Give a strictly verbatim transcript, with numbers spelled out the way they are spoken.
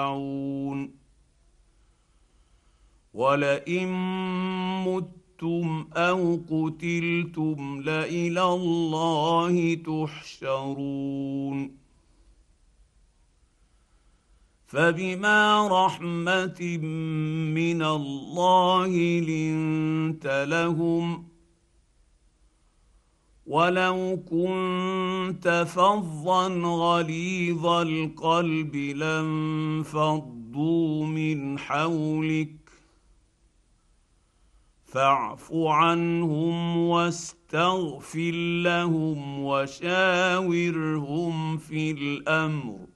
ولئن متم او قتلتم لالى الله تحشرون فبما رحمه من الله لنت لهم ولو كنت فظا غليظ القلب لانفضوا من حولك فاعف عنهم واستغفر لهم وشاورهم في الامر